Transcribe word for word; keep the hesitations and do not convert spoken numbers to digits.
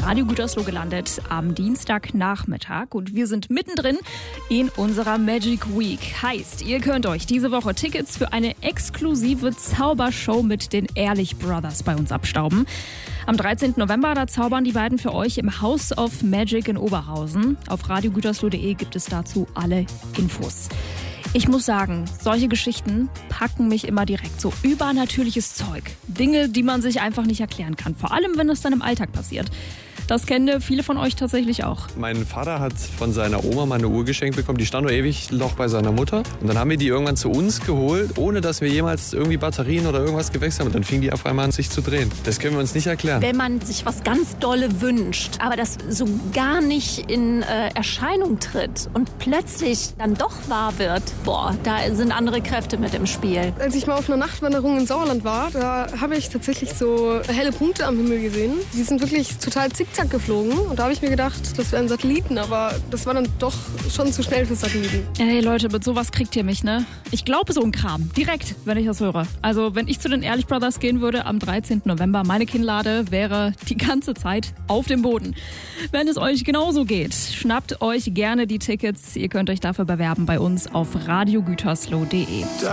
Radio Gütersloh gelandet am Dienstagnachmittag und wir sind mittendrin in unserer Magic Week. Heißt, ihr könnt euch diese Woche Tickets für eine exklusive Zaubershow mit den Ehrlich Brothers bei uns abstauben. Am dreizehnten November, da zaubern die beiden für euch im House of Magic in Oberhausen. Auf radio gütersloh punkt de gibt es dazu alle Infos. Ich muss sagen, solche Geschichten packen mich immer direkt. So übernatürliches Zeug. Dinge, die man sich einfach nicht erklären kann. Vor allem, wenn das dann im Alltag passiert. Das kennen viele von euch tatsächlich auch. Mein Vater hat von seiner Oma mal eine Uhr geschenkt bekommen. Die stand nur ewig noch bei seiner Mutter. Und dann haben wir die irgendwann zu uns geholt, ohne dass wir jemals irgendwie Batterien oder irgendwas gewechselt haben. Und dann fing die auf einmal an, sich zu drehen. Das können wir uns nicht erklären. Wenn man sich was ganz Dolle wünscht, aber das so gar nicht in äh, Erscheinung tritt und plötzlich dann doch wahr wird, boah, da sind andere Kräfte mit im Spiel. Als ich mal auf einer Nachtwanderung in Sauerland war, da habe ich tatsächlich so helle Punkte am Himmel gesehen. Die sind wirklich total zickzack geflogen und da habe ich mir gedacht, das wären Satelliten, aber das war dann doch schon zu schnell für Satelliten. Hey Leute, mit sowas kriegt ihr mich, ne? Ich glaube so ein Kram, direkt, wenn ich das höre. Also wenn ich zu den Ehrlich Brothers gehen würde am dreizehnten November, meine Kinnlade wäre die ganze Zeit auf dem Boden. Wenn es euch genauso geht, schnappt euch gerne die Tickets. Ihr könnt euch dafür bewerben bei uns auf radio gütersloh punkt de.